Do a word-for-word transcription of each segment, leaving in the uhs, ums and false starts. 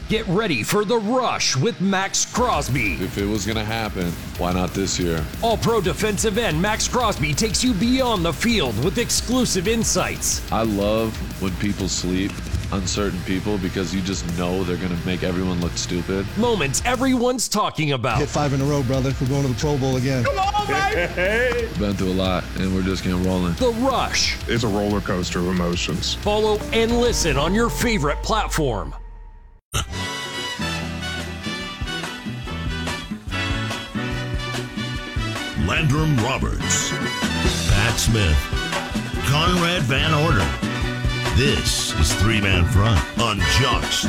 Get ready for The Rush with Max Crosby. If it was going to happen, why not this year? All-Pro defensive end Max Crosby takes you beyond the field with exclusive insights. I love when people sleep on certain people because you just know they're going to make everyone look stupid. Moments everyone's talking about. Hit five in a row, brother. We're going to the Pro Bowl again. Come on, baby! Hey. Been through a lot, and we're just getting rolling. The Rush. It's a roller coaster of emotions. Follow and listen on your favorite platform. Landrum Roberts, Pat Smith, Conrad Van Order. This is Three Man Front on Jocks.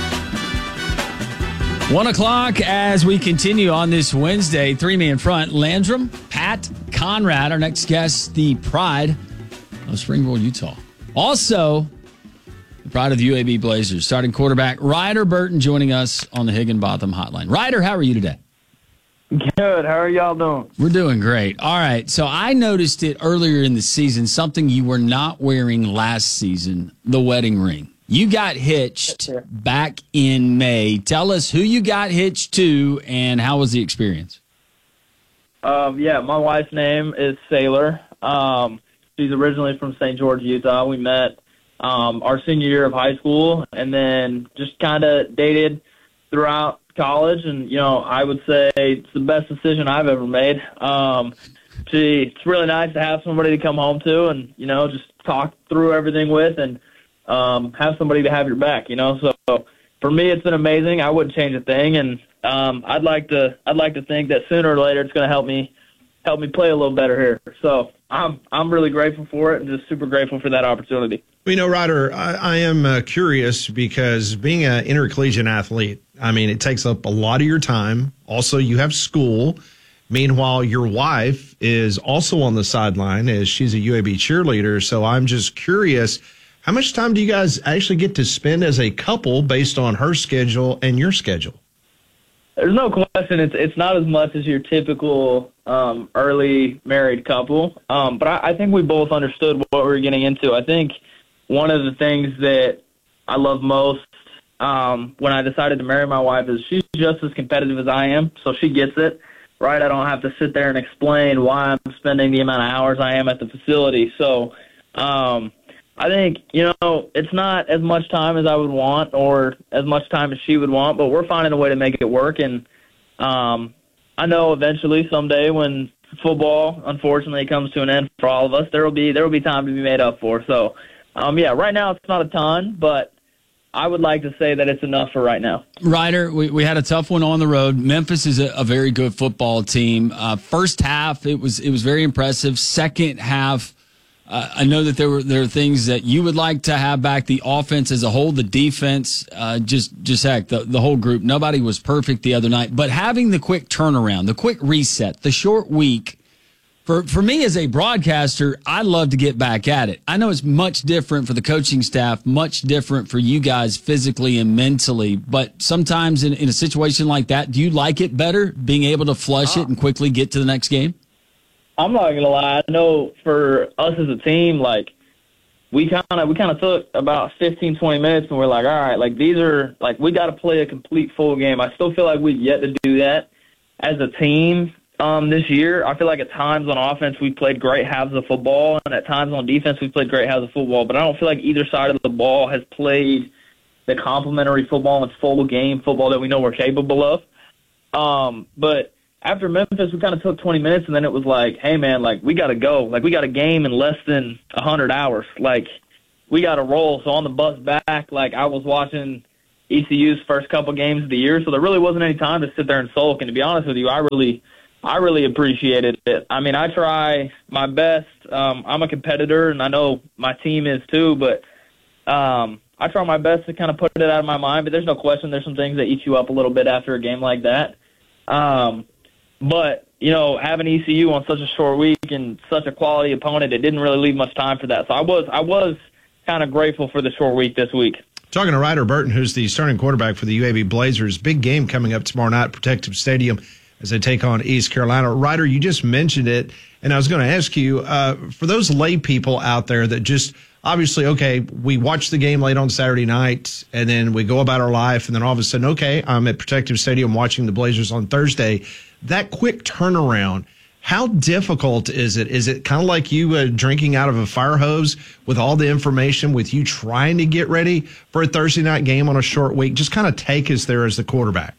One o'clock as we continue on this Wednesday, Three-Man Front. Landrum, Pat, Conrad, our next guest, the pride of Springfield, Utah. Also, the pride of the U A B Blazers, starting quarterback Ryder Burton joining us on the Higginbotham Hotline. Ryder, how are you today? Good. How are y'all doing? We're doing great. All right. So I noticed it earlier in the season, something you were not wearing last season, the wedding ring. You got hitched back in May. Tell us who you got hitched to and how was the experience? Um, yeah, my wife's name is Sailor. Um, she's originally from Saint George, Utah. We met um, our senior year of high school and then just kind of dated throughout college. And, you know, I would say it's the best decision I've ever made. Um, she, it's really nice to have somebody to come home to and, you know, just talk through everything with and um, have somebody to have your back, you know. So for me, it's been amazing. I wouldn't change a thing. And um, I'd like to I'd like to think that sooner or later it's going to help me help me play a little better here. So I'm I'm really grateful for it and just super grateful for that opportunity. Well, you know, Ryder, I, I am uh, curious because being an intercollegiate athlete, I mean, it takes up a lot of your time. Also, you have school. Meanwhile, your wife is also on the sideline as she's a U A B cheerleader. So I'm just curious, how much time do you guys actually get to spend as a couple based on her schedule and your schedule? There's no question. It's it's not as much as your typical um, early married couple. Um, but I, I think we both understood what we were getting into. I think one of the things that I love most um, when I decided to marry my wife is she's just as competitive as I am, so she gets it, right? I don't have to sit there and explain why I'm spending the amount of hours I am at the facility. So um, I think, you know, it's not as much time as I would want or as much time as she would want, but we're finding a way to make it work. And um, I know eventually someday when football, unfortunately, comes to an end for all of us, there will be there will be time to be made up for. So, um, yeah, right now it's not a ton, but I would like to say that it's enough for right now. Ryder, we, we had a tough one on the road. Memphis is a, a very good football team. Uh, first half, it was it was very impressive. Second half, Uh, I know that there were there are things that you would like to have back. The offense as a whole, the defense, uh, just just heck, the, the whole group. Nobody was perfect the other night, but having the quick turnaround, the quick reset, the short week, for for me as a broadcaster, I'd love to get back at it. I know it's much different for the coaching staff, much different for you guys physically and mentally, but sometimes in, in a situation like that, do you like it better, being able to flush it and quickly get to the next game? I'm not gonna lie. I know for us as a team, like we kind of we kind of took about fifteen, twenty minutes, and we're like, all right, like these are like we got to play a complete full game. I still feel like we've yet to do that as a team um, this year. I feel like at times on offense we played great halves of football, and at times on defense we played great halves of football. But I don't feel like either side of the ball has played the complementary football and full game football that we know we're capable of. Um, but after Memphis, we kind of took twenty minutes, and then it was like, hey, man, like, we got to go. Like, we got a game in less than one hundred hours. Like, we got to roll. So on the bus back, like, I was watching E C U's first couple games of the year, so there really wasn't any time to sit there and sulk. And to be honest with you, I really I really appreciated it. I mean, I try my best. Um, I'm a competitor, and I know my team is too, but um, I try my best to kind of put it out of my mind. But there's no question there's some things that eat you up a little bit after a game like that. Um But, you know, having E C U on such a short week and such a quality opponent, it didn't really leave much time for that. So I was I was kind of grateful for the short week this week. Talking to Ryder Burton, who's the starting quarterback for the U A B Blazers. Big game coming up tomorrow night at Protective Stadium as they take on East Carolina. Ryder, you just mentioned it, and I was going to ask you, uh, for those lay people out there that just obviously, okay, we watch the game late on Saturday night, and then we go about our life, and then all of a sudden, okay, I'm at Protective Stadium watching the Blazers on Thursday. That quick turnaround, how difficult is it? Is it kind of like you uh, drinking out of a fire hose with all the information, with you trying to get ready for a Thursday night game on a short week? Just kind of take us there as the quarterback.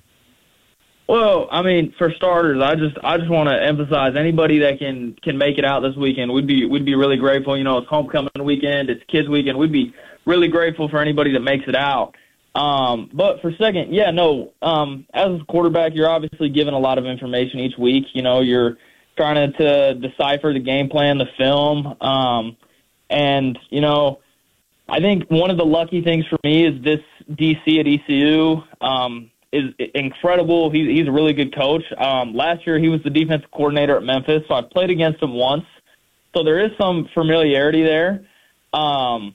Well, I mean, for starters, I just I just want to emphasize anybody that can can make it out this weekend. We'd be we'd be really grateful. You know, it's homecoming weekend, it's kids weekend. We'd be really grateful for anybody that makes it out. Um, but for second, yeah, no. Um, as a quarterback, you're obviously given a lot of information each week. You know, you're trying to, to decipher the game plan, the film, um, and you know, I think one of the lucky things for me is this D C at E C U. Um, is incredible. He, he's a really good coach. Um, last year, he was the defensive coordinator at Memphis, so I played against him once. So there is some familiarity there. Um,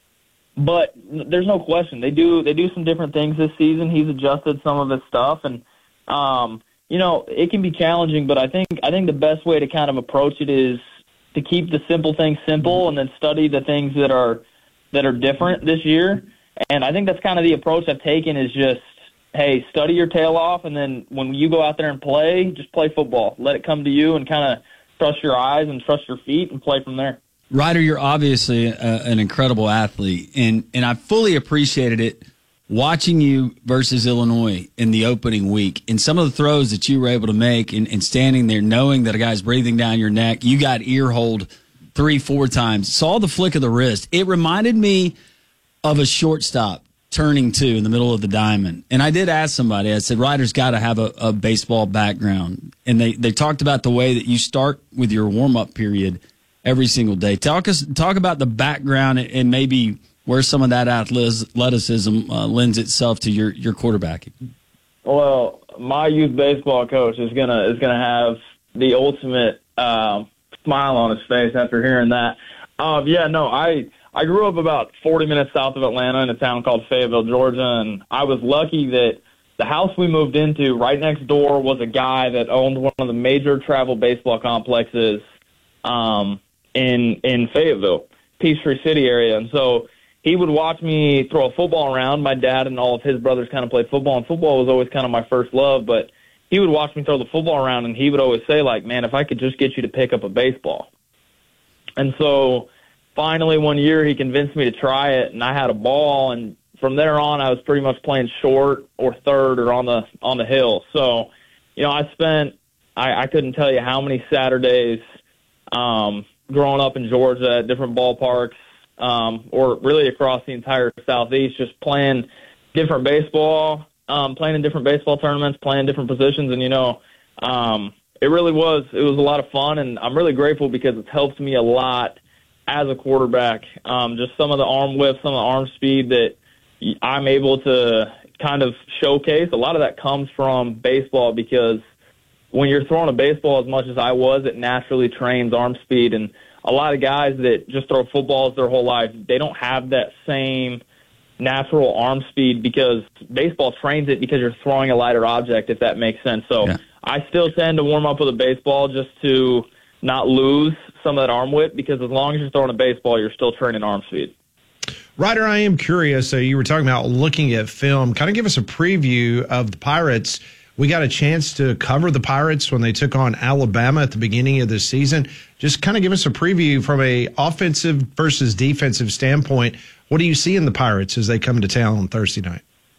but there's no question. They do they do some different things this season. He's adjusted some of his stuff. And, um, you know, it can be challenging, but I think I think the best way to kind of approach it is to keep the simple things simple and then study the things that are that are different this year. And I think that's kind of the approach I've taken is just, hey, study your tail off, and then when you go out there and play, just play football. Let it come to you and kind of trust your eyes and trust your feet and play from there. Ryder, you're obviously a, an incredible athlete, and, and I fully appreciated it watching you versus Illinois in the opening week and some of the throws that you were able to make and, and standing there knowing that a guy's breathing down your neck. You got ear hold three, four times. Saw the flick of the wrist. It reminded me of a shortstop turning two in the middle of the diamond. And I did ask somebody, I said, Ryder's got to have a, a baseball background. And they, they talked about the way that you start with your warm-up period every single day. Talk us talk about the background and maybe where some of that athleticism uh, lends itself to your, your quarterbacking. Well, my youth baseball coach is gonna is gonna have the ultimate um, smile on his face after hearing that. Um, yeah, no, I I grew up about forty minutes south of Atlanta in a town called Fayetteville, Georgia, and I was lucky that the house we moved into right next door was a guy that owned one of the major travel baseball complexes um, in in Fayetteville, Peachtree City area. And so he would watch me throw a football around. My dad and all of his brothers kind of played football, and football was always kind of my first love. But he would watch me throw the football around, and he would always say, like, man, if I could just get you to pick up a baseball. And so finally one year he convinced me to try it, and I had a ball, and from there on I was pretty much playing short or third or on the on the hill. So, you know, I spent I, I couldn't tell you how many Saturdays um, growing up in Georgia at different ballparks um, or really across the entire Southeast, just playing different baseball, um, playing in different baseball tournaments, playing different positions, and you know, um, it really was it was a lot of fun, and I'm really grateful because it's helped me a lot as a quarterback. Um, just some of the arm whip, some of the arm speed that I'm able to kind of showcase. A lot of that comes from baseball because when you're throwing a baseball as much as I was, it naturally trains arm speed. And a lot of guys that just throw footballs their whole life, they don't have that same natural arm speed because baseball trains it because you're throwing a lighter object, if that makes sense. So yeah. I still tend to warm up with a baseball just to not lose some of that arm whip because as long as you're throwing a baseball, you're still training arm speed. Ryder, I am curious. So you were talking about looking at film. Kind of give us a preview of the Pirates. We got a chance to cover the Pirates when they took on Alabama at the beginning of the season. Just kind of give us a preview from a offensive versus defensive standpoint. What do you see in the Pirates as they come to town on Thursday night?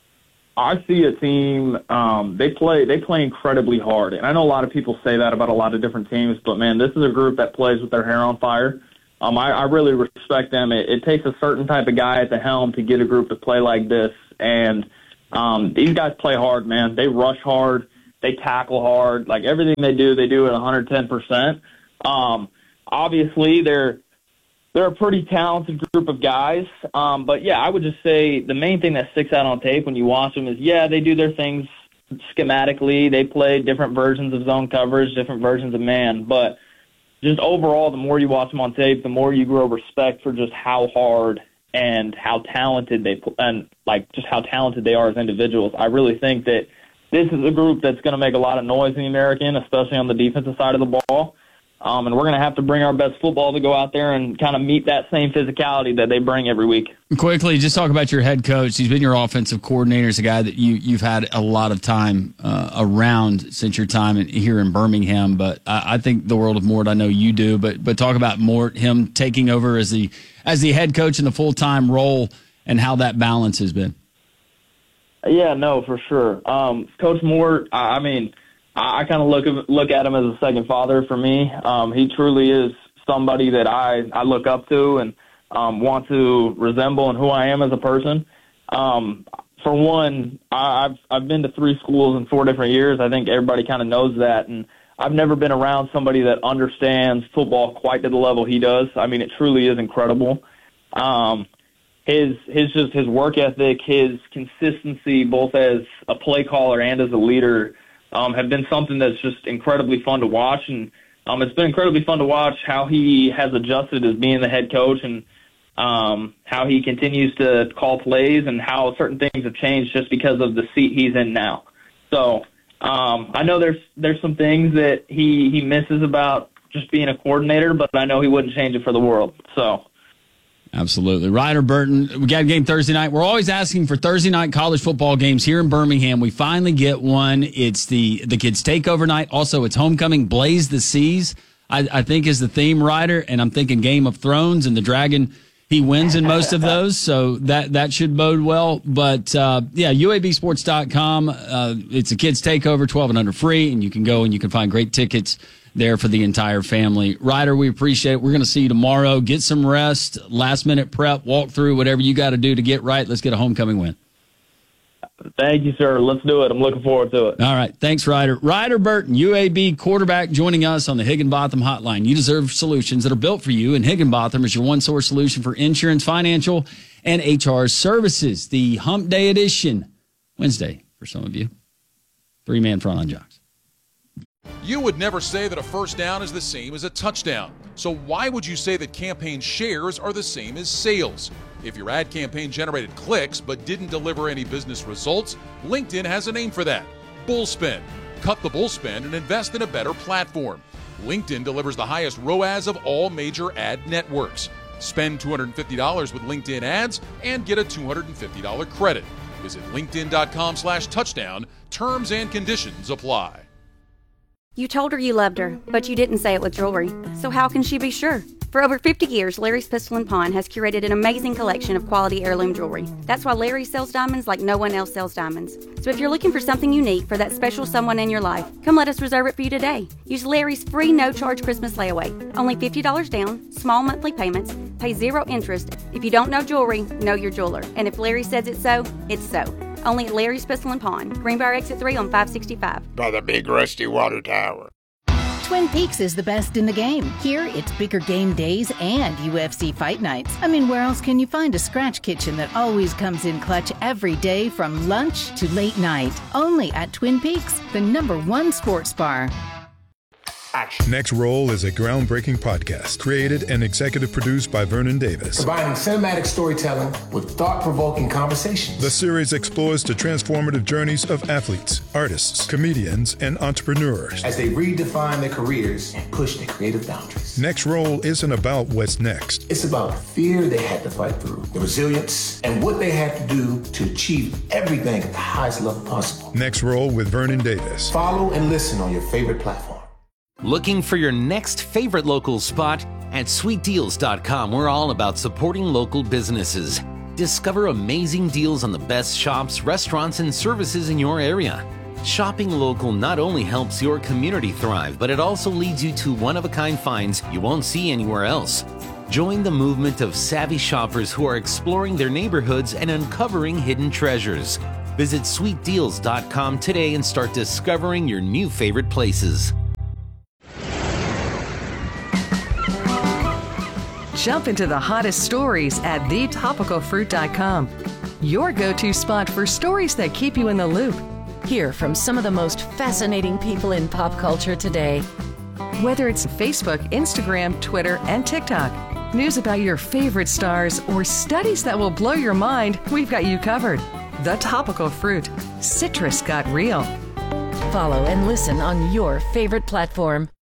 I see a team, um, they play they play incredibly hard. And I know a lot of people say that about a lot of different teams, but, man, this is a group that plays with their hair on fire. Um, I, I really respect them. It, it takes a certain type of guy at the helm to get a group to play like this. And um, these guys play hard, man. They rush hard. They tackle hard. Like, everything they do, they do at one hundred ten percent. Um, obviously, they're they're a pretty talented group of guys. Um, but, yeah, I would just say the main thing that sticks out on tape when you watch them is, yeah, they do their things schematically. They play different versions of zone coverage, different versions of man. But just overall, the more you watch them on tape, the more you grow respect for just how hard and how talented they and like just how talented they are as individuals. I really think that this is a group that's going to make a lot of noise in the American, especially on the defensive side of the ball. Um, and we're going to have to bring our best football to go out there and kind of meet that same physicality that they bring every week. Quickly, just talk about your head coach. He's been your offensive coordinator. He's a guy that you, you've had a lot of time uh, around since your time in, here in Birmingham. But I, I think the world of Mort. I know you do. But but talk about Mort, him taking over as the as the head coach in the full-time role and how that balance has been. Yeah, no, for sure. Um, Coach Mort, I, I mean – I kind of look at, look at him as a second father for me. Um, he truly is somebody that I, I look up to and um, want to resemble in who I am as a person. Um, for one, I, I've I've been to three schools in four different years. I think everybody kind of knows that, and I've never been around somebody that understands football quite to the level he does. I mean, it truly is incredible. Um, his his just his work ethic, his consistency, both as a play caller and as a leader. Um, have been something that's just incredibly fun to watch, and um, it's been incredibly fun to watch how he has adjusted as being the head coach and um, how he continues to call plays and how certain things have changed just because of the seat he's in now. So um, I know there's there's some things that he, he misses about just being a coordinator, but I know he wouldn't change it for the world. So. Absolutely. Ryder Burton, we got a game Thursday night. We're always asking for Thursday night college football games here in Birmingham. We finally get one. It's the, the kids' takeover night. Also, it's homecoming, Blaze the Seas, I, I think is the theme, Ryder. And I'm thinking Game of Thrones and the dragon, he wins in most of those. So that, that should bode well. But, uh, yeah, U A B sports dot com. Uh, it's a kids' takeover, twelve and under free. And you can go and you can find great tickets there for the entire family. Ryder, we appreciate it. We're going to see you tomorrow. Get some rest, last-minute prep, walk through, whatever you got to do to get right. Let's get a homecoming win. Thank you, sir. Let's do it. I'm looking forward to it. All right. Thanks, Ryder. Ryder Burton, U A B quarterback, joining us on the Higginbotham Hotline. You deserve solutions that are built for you, and Higginbotham is your one-source solution for insurance, financial, and H R services. The Hump Day edition, Wednesday for some of you. Three-man front on Jocks. You would never say that a first down is the same as a touchdown. So why would you say that campaign shares are the same as sales? If your ad campaign generated clicks but didn't deliver any business results, LinkedIn has a name for that. Bullspend. Cut the bullspend and invest in a better platform. LinkedIn delivers the highest R O A S of all major ad networks. Spend two hundred fifty dollars with LinkedIn ads and get a two hundred fifty dollars credit. Visit linkedin.com slash touchdown. Terms and conditions apply. You told her you loved her, but you didn't say it with jewelry. So how can she be sure? For over fifty years, Larry's Pistol and Pawn has curated an amazing collection of quality heirloom jewelry. That's why Larry sells diamonds like no one else sells diamonds. So if you're looking for something unique for that special someone in your life, come let us reserve it for you today. Use Larry's free no-charge Christmas layaway. Only fifty dollars down, small monthly payments, pay zero interest. If you don't know jewelry, know your jeweler. And if Larry says it's so, it's so. Only at Larry's Pistol and Pawn, Greenbrier Exit three on five sixty-five. By the big rusty water tower. Twin Peaks is the best in the game. Here, it's bigger game days and U F C fight nights. I mean, where else can you find a scratch kitchen that always comes in clutch every day from lunch to late night? Only at Twin Peaks, the number one sports bar. Action. Next Roll is a groundbreaking podcast created and executive produced by Vernon Davis. Combining cinematic storytelling with thought-provoking conversations. The series explores the transformative journeys of athletes, artists, comedians, and entrepreneurs as they redefine their careers and push their creative boundaries. Next Roll isn't about what's next. It's about the fear they had to fight through, the resilience, and what they had to do to achieve everything at the highest level possible. Next Roll with Vernon Davis. Follow and listen on your favorite platform. Looking for your next favorite local spot? At sweet deals dot com, we're all about supporting local businesses. Discover amazing deals on the best shops, restaurants, and services in your area. Shopping local not only helps your community thrive, but it also leads you to one-of-a-kind finds you won't see anywhere else. Join the movement of savvy shoppers who are exploring their neighborhoods and uncovering hidden treasures. Visit sweet deals dot com today and start discovering your new favorite places. Jump into the hottest stories at the topical fruit dot com. Your go-to spot for stories that keep you in the loop. Hear from some of the most fascinating people in pop culture today. Whether it's Facebook, Instagram, Twitter, and TikTok, news about your favorite stars, or studies that will blow your mind, we've got you covered. The Topical Fruit. Citrus got real. Follow and listen on your favorite platform.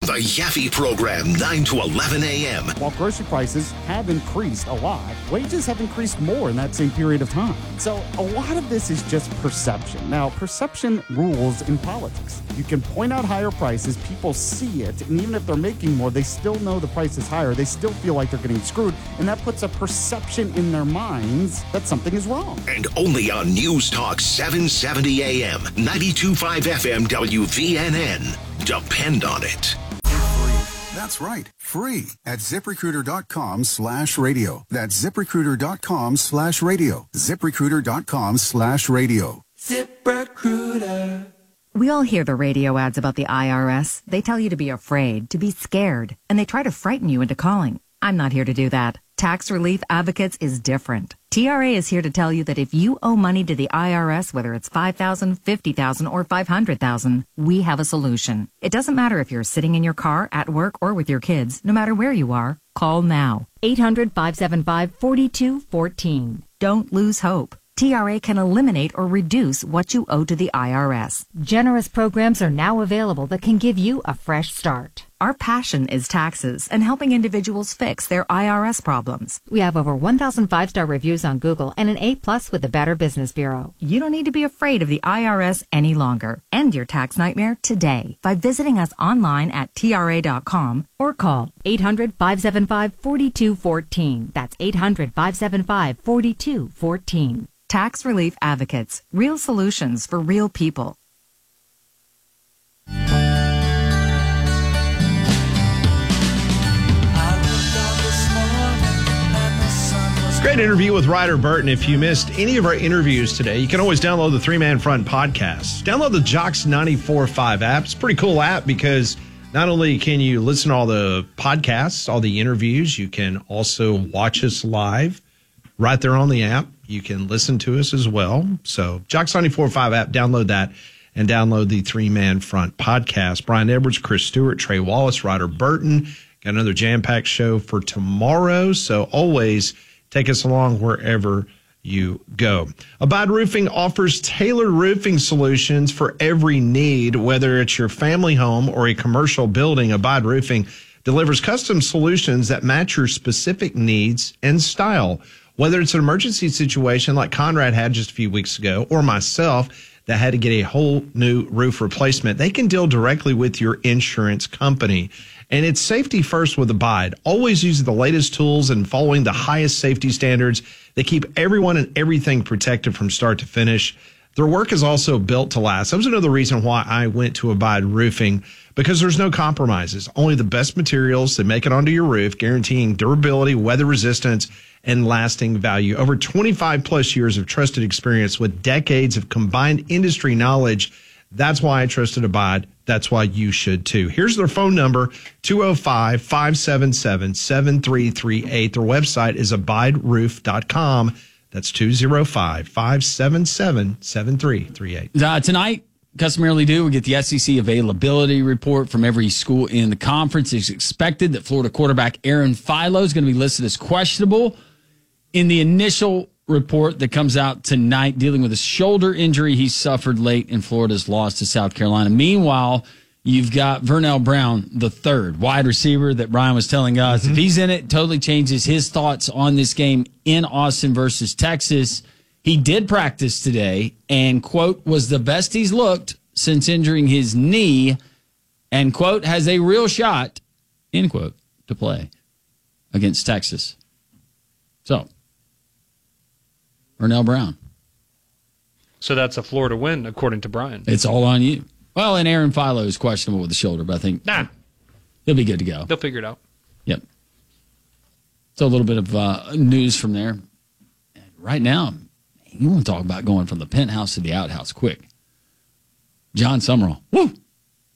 The Yaffe Program, nine to eleven a.m. While grocery prices have increased a lot, wages have increased more in that same period of time. So a lot of this is just perception. Now, perception rules in politics. You can point out higher prices, people see it, and even if they're making more, they still know the price is higher. They still feel like they're getting screwed, and that puts a perception in their minds that something is wrong. And only on News Talk seven seventy a.m., ninety-two point five F M W V N N. Depend on it. That's right. Free at ZipRecruiter.com slash radio. That's ZipRecruiter.com slash radio. ZipRecruiter.com slash radio. ZipRecruiter. We all hear the radio ads about the I R S. They tell you to be afraid, to be scared, and they try to frighten you into calling. I'm not here to do that. Tax Relief Advocates is different. T R A is here to tell you that if you owe money to the I R S, whether it's five thousand dollars, fifty thousand dollars, or five hundred thousand dollars, we have a solution. It doesn't matter if you're sitting in your car, at work, or with your kids. No matter where you are, call now. eight hundred, five seven five, four two one four. Don't lose hope. T R A can eliminate or reduce what you owe to the I R S. Generous programs are now available that can give you a fresh start. Our passion is taxes and helping individuals fix their I R S problems. We have over one thousand five-star reviews on Google and an A plus with the Better Business Bureau. You don't need to be afraid of the I R S any longer. End your tax nightmare today by visiting us online at T R A dot com or call eight hundred, five seven five, four two one four. That's eight hundred, five seven five, four two one four. Tax Relief Advocates. Real solutions for real people. Great interview with Ryder Burton. If you missed any of our interviews today, you can always download the Three Man Front podcast. Download the Jocks ninety-four point five app. It's a pretty cool app because not only can you listen to all the podcasts, all the interviews, you can also watch us live right there on the app. You can listen to us as well. So Jocks ninety-four point five app, download that and download the Three Man Front podcast. Brian Edwards, Chris Stewart, Trey Wallace, Ryder Burton. Got another jam-packed show for tomorrow. So always take us along wherever you go. Abide Roofing offers tailored roofing solutions for every need, whether it's your family home or a commercial building. Abide Roofing delivers custom solutions that match your specific needs and style. Whether it's an emergency situation like Conrad had just a few weeks ago, or myself that had to get a whole new roof replacement, they can deal directly with your insurance company. And it's safety first with Abide. Always using the latest tools and following the highest safety standards. They keep everyone and everything protected from start to finish. Their work is also built to last. That was another reason why I went to Abide Roofing, because there's no compromises. Only the best materials that make it onto your roof, guaranteeing durability, weather resistance, and lasting value. Over twenty-five plus years of trusted experience with decades of combined industry knowledge. That's why I trusted Abide. That's why you should too. Here's their phone number, two oh five, five seven seven, seven three three eight. Their website is abide roof dot com. That's two oh five, five seven seven, seven three three eight. Uh, tonight, customarily do, we get the S E C availability report from every school in the conference. It's expected that Florida quarterback Aaron Philo is going to be listed as questionable. In the initial report that comes out tonight, dealing with a shoulder injury he suffered late in Florida's loss to South Carolina. Meanwhile, you've got Vernell Brown, the third wide receiver that Brian was telling us. Mm-hmm. If he's in it, totally changes his thoughts on this game in Austin versus Texas. He did practice today and, quote, was the best he's looked since injuring his knee and, quote, has a real shot, end quote, to play against Texas. So, Vernell Brown. So that's a Florida win, according to Brian. It's all on you. Well, and Aaron Philo is questionable with the shoulder, but I think nah. he'll be good to go. They'll figure it out. Yep. So a little bit of uh, news from there. Right now, you want to talk about going from the penthouse to the outhouse quick. John Summerall. Woo!